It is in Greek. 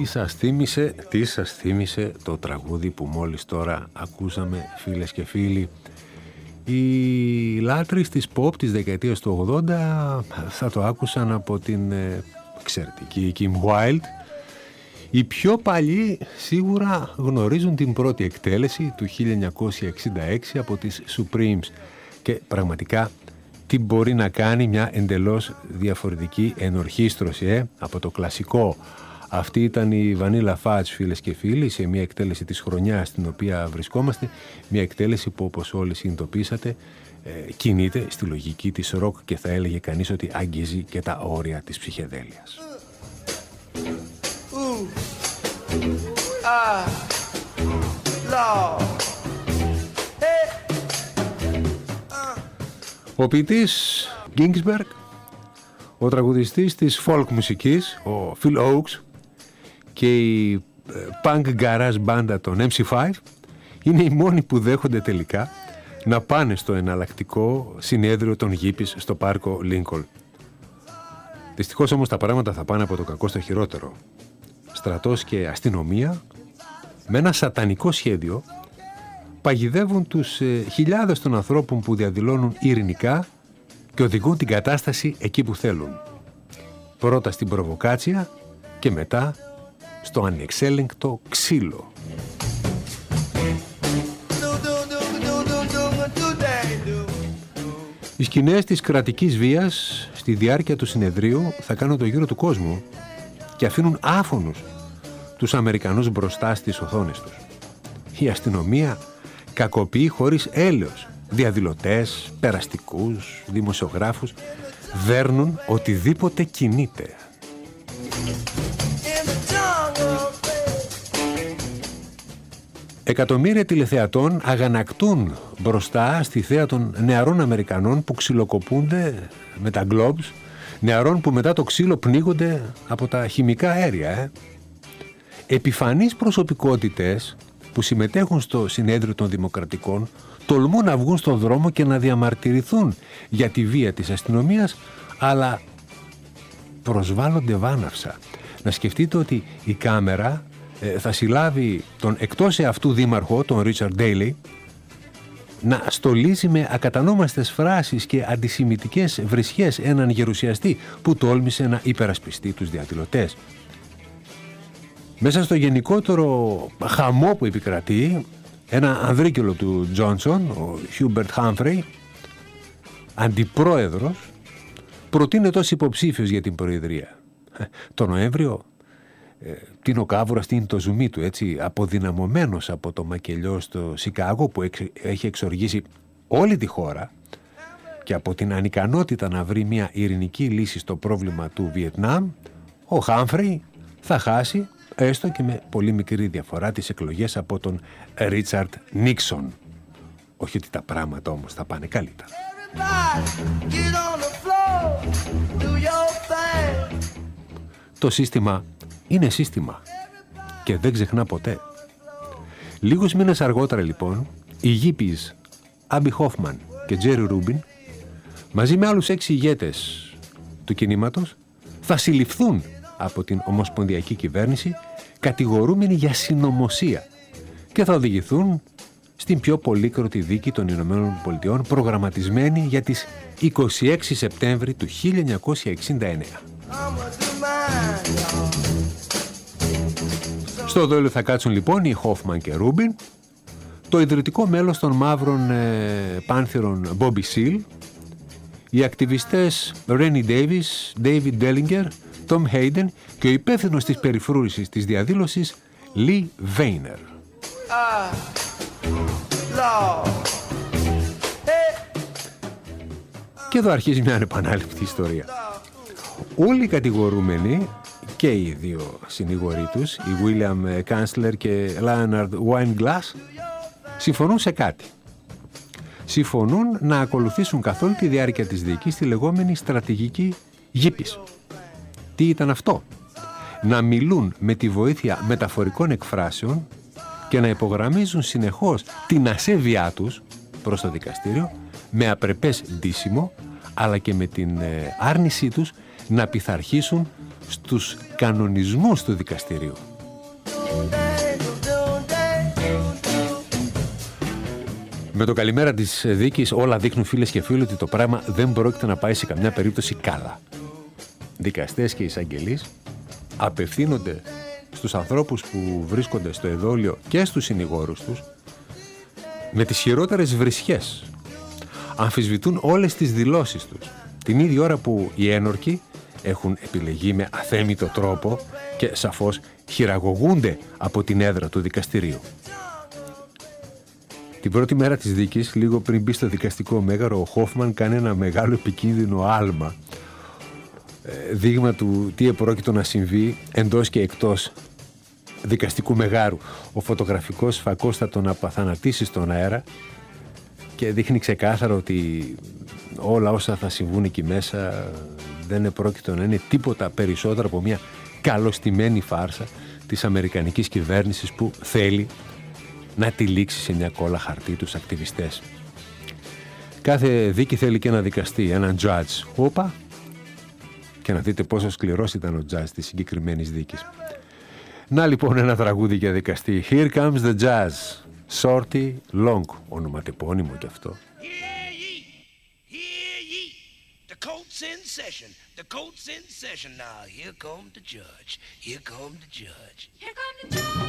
Τι σας θύμισε το τραγούδι που μόλις τώρα ακούσαμε, φίλες και φίλοι? Οι λάτρεις της pop της δεκαετίας του 80 θα το άκουσαν από την εξαιρετική Kim Wilde. Οι πιο παλιοί σίγουρα γνωρίζουν την πρώτη εκτέλεση του 1966 από τις Supremes και πραγματικά τι μπορεί να κάνει μια εντελώς διαφορετική ενορχήστρωση από το κλασικό. Αυτή ήταν η Vanilla Fudge, φίλες και φίλοι, σε μια εκτέλεση της χρονιάς στην οποία βρισκόμαστε, μια εκτέλεση που, όπως όλοι συνειδητοποίησατε, κινείται στη λογική της ροκ και θα έλεγε κανείς ότι αγγίζει και τα όρια της ψυχεδέλειας. Ο ποιητής Ginsberg, ο τραγουδιστής της folk μουσικής, ο Phil Oakes και η punk garage μπάντα των MC5 είναι οι μόνοι που δέχονται τελικά να πάνε στο εναλλακτικό συνέδριο των Yippies στο πάρκο Lincoln. Δυστυχώς όμως τα πράγματα θα πάνε από το κακό στο χειρότερο. Στρατός και αστυνομία με ένα σατανικό σχέδιο παγιδεύουν τους χιλιάδες των ανθρώπων που διαδηλώνουν ειρηνικά και οδηγούν την κατάσταση εκεί που θέλουν. Πρώτα στην προβοκάτσια και μετά στο ανεξέλεγκτο ξύλο. Οι σκηνές της κρατικής βίας στη διάρκεια του συνεδρίου θα κάνουν το γύρο του κόσμου και αφήνουν άφωνους τους Αμερικανούς μπροστά στις οθόνες τους. Η αστυνομία κακοποιεί χωρίς έλεος διαδηλωτές, περαστικούς, δημοσιογράφους, δέρνουν οτιδήποτε κινείται. Εκατομμύρια τηλεθεατών αγανακτούν μπροστά στη θέα των νεαρών Αμερικανών που ξυλοκοπούνται με τα globes, νεαρών που μετά το ξύλο πνίγονται από τα χημικά αέρια. Επιφανείς προσωπικότητες που συμμετέχουν στο συνέδριο των Δημοκρατικών τολμούν να βγουν στον δρόμο και να διαμαρτυρηθούν για τη βία της αστυνομίας, αλλά προσβάλλονται βάναυσα. Να σκεφτείτε ότι η κάμερα θα συλλάβει τον εκτός εαυτού δήμαρχο, τον Ρίτσαρντ Ντέιλι, να στολίζει με ακατανόμαστες φράσεις και αντισημιτικές βρισιές έναν γερουσιαστή που τόλμησε να υπερασπιστεί τους διαδηλωτές. Μέσα στο γενικότερο χαμό που επικρατεί, ένα ανδρίκυλο του Τζόνσον, ο Χιούμπερτ Χάμφρεϊ, αντιπρόεδρος, προτείνεται ως υποψήφιος για την προεδρία. Το Νοέμβριο Τίνο Κάβουρας είναι το ζουμί του, έτσι, αποδυναμωμένος από το μακελιό στο Σικάγο που έχει εξοργήσει όλη τη χώρα και από την ανικανότητα να βρει μια ειρηνική λύση στο πρόβλημα του Βιετνάμ, ο Χάμφρεϊ θα χάσει έστω και με πολύ μικρή διαφορά τις εκλογές από τον Ρίτσαρντ Νίξον. Όχι ότι τα πράγματα όμως θα πάνε καλύτερα. Το σύστημα είναι σύστημα και δεν ξεχνά ποτέ. Λίγους μήνες αργότερα λοιπόν, οι Yippies Άμπι Χόφμαν και Τζέρι Ρούμπιν μαζί με άλλους 6 ηγέτες του κινήματος θα συλληφθούν από την ομοσπονδιακή κυβέρνηση κατηγορούμενοι για συνωμοσία και θα οδηγηθούν στην πιο πολύκροτη δίκη των Ηνωμένων Πολιτειών προγραμματισμένη για τις 26 Σεπτέμβρη του 1969. Στο δόλιο θα κάτσουν λοιπόν οι Χόφμαν και Ρούμπιν, το ιδρυτικό μέλος των μαύρων πάνθυρων Μπόμπι Σιλ, οι ακτιβιστές Ρένι Ντέιβις, Ντέιβιντ Ντέλιγκερ, Τόμ Χέιντεν και ο υπεύθυνος της περιφρούρησης της διαδήλωσης Λι Βέινερ. Και εδώ αρχίζει μια ανεπανάληπτη ιστορία. Όλοι οι κατηγορούμενοι και οι δύο συνήγοροι τους, οι William Kanzler και Leonard Weinglass, συμφωνούν σε κάτι. Συμφωνούν να ακολουθήσουν καθ' όλη τη διάρκεια της δίκης τη λεγόμενη στρατηγική Yippies. Τι ήταν αυτό? Να μιλούν με τη βοήθεια μεταφορικών εκφράσεων και να υπογραμμίζουν συνεχώς την ασέβειά τους προς το δικαστήριο με απρεπές ντύσιμο, αλλά και με την άρνησή τους να πειθαρχήσουν στους κανονισμούς του δικαστηρίου. Με το καλημέρα της δίκης όλα δείχνουν, φίλες και φίλοι, ότι το πράγμα δεν πρόκειται να πάει σε καμιά περίπτωση καλά. Δικαστές και εισαγγελείς απευθύνονται στους ανθρώπους που βρίσκονται στο εδόλιο και στους συνηγόρους τους με τις χειρότερες βρισχές. Αμφισβητούν όλες τις δηλώσεις τους την ίδια ώρα που οι ένορκοι έχουν επιλεγεί με αθέμητο τρόπο και σαφώς χειραγωγούνται από την έδρα του δικαστηρίου. Την πρώτη μέρα της δίκης, λίγο πριν μπει στο δικαστικό μέγαρο, ο Χόφμαν κάνει ένα μεγάλο επικίνδυνο άλμα. Δείγμα του τι επρόκειτο να συμβεί εντός και εκτός δικαστικού μεγάρου. Ο φωτογραφικός φακός θα τον απαθανατήσει στον αέρα και δείχνει ξεκάθαρα ότι όλα όσα θα συμβούν εκεί μέσα δεν επρόκειτο να είναι τίποτα περισσότερο από μια καλωστημένη φάρσα της αμερικανικής κυβέρνησης που θέλει να τυλίξει σε μια κόλλα χαρτί τους ακτιβιστές. Κάθε δίκη θέλει και ένα δικαστή, έναν judge. Όπα! Και να δείτε πόσο σκληρός ήταν ο judge της συγκεκριμένης δίκης. Να λοιπόν ένα τραγούδι για δικαστή. Here comes the jazz. Shorty Long. Ονοματεπώνυμο κι αυτό. The court's in session. The court's in session now. Here come the judge. Here come the judge. Here come the judge.